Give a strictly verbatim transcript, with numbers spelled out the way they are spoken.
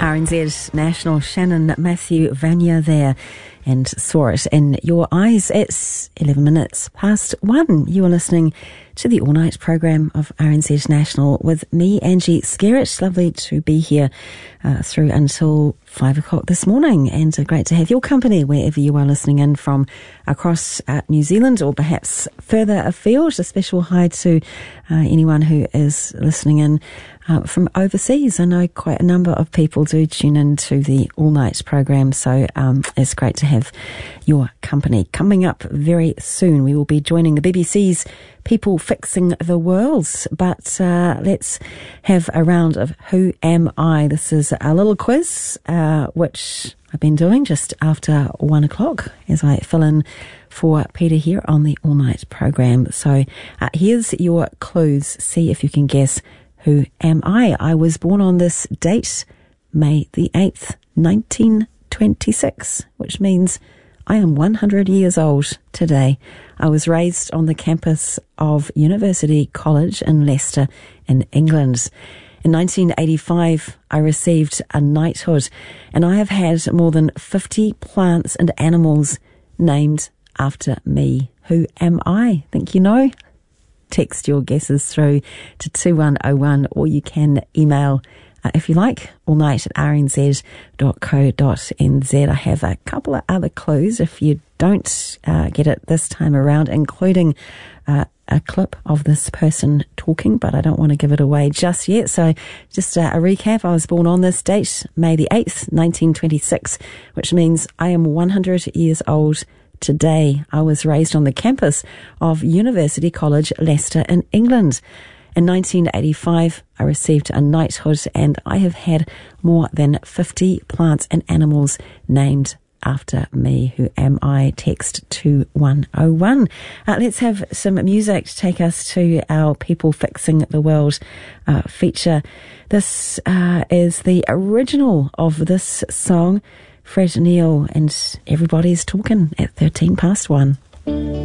R N Z National, Shannon Matthew Vanya there, and Saw It in Your Eyes. It's eleven minutes past one. You are listening to the all-night program of R N Z National with me, Angie Skerritt. Lovely to be here uh, through until five o'clock this morning, and uh, great to have your company wherever you are listening in from across uh, New Zealand or perhaps further afield. A special hi to uh, anyone who is listening in Uh, from overseas. I know quite a number of people do tune in to the all-night program, so um, it's great to have your company. Coming up very soon, we will be joining the B B C's People Fixing the World, but uh, let's have a round of Who Am I? This is a little quiz, uh, which I've been doing just after one o'clock as I fill in for Peter here on the all-night program. So uh, here's your clues. See if you can guess who am I? I was born on this date, May the eighth, nineteen twenty-six, which means I am one hundred years old today. I was raised on the campus of University College in Leicester in England. In nineteen eighty-five, I received a knighthood, and I have had more than fifty plants and animals named after me. Who am I? Think you know? Text your guesses through to two one oh one, or you can email uh, if you like, all night at r n z dot co dot n z. I have a couple of other clues if you don't uh, get it this time around, including uh, a clip of this person talking, but I don't want to give it away just yet. So just uh, a recap. I was born on this date, May the eighth, nineteen twenty-six, which means I am one hundred years old today. I was raised on the campus of University College, Leicester in England. In nineteen eighty-five, I received a knighthood, and I have had more than fifty plants and animals named after me. Who am I? Text two one oh one. Uh, let's have some music to take us to our People Fixing the World uh, feature. This uh, is the original of this song, Fred Neil, and Everybody's Talking at thirteen past one.